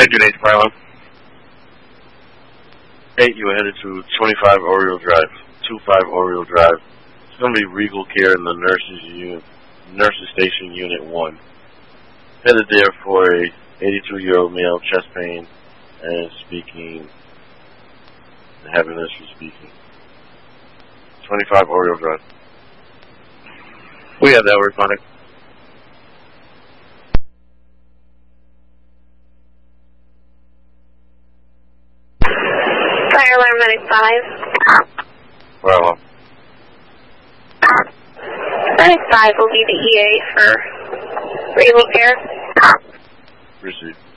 Today's Problem. 8, you are headed to 25 Oriole Drive. 25 Oriole Drive. It's going to be Regal Care in the Nurses Station Unit 1. Headed there for a 82-year-old male, chest pain, and speaking, having issues speaking. 25 Oriole Drive. We have that responding. Fire alarm medic 5. Bravo. Medic 5 will be the EA for Regal Care. Receive.